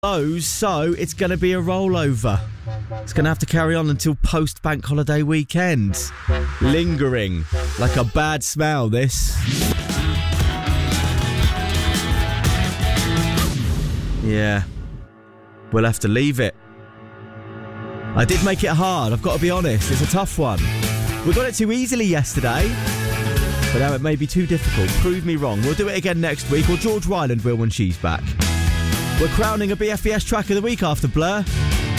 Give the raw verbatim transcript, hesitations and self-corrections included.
Those, so it's going to be a rollover. It's going to have to carry on until post-bank holiday weekend. Lingering. Like a bad smell, this. Yeah. We'll have to leave it. I did make it hard, I've got to be honest. It's a tough one. We got it too easily yesterday, but now it may be too difficult. Prove me wrong. We'll do it again next week, or George Ryland will when she's back. We're crowning a B F B S track of the week after Blur.